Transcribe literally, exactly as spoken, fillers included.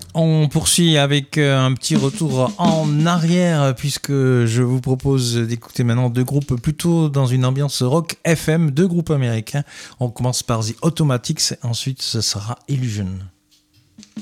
On poursuit avec un petit retour en arrière puisque je vous propose d'écouter maintenant deux groupes plutôt dans une ambiance rock F M, deux groupes américains. On commence par The Automatics, ensuite ce sera Illusion.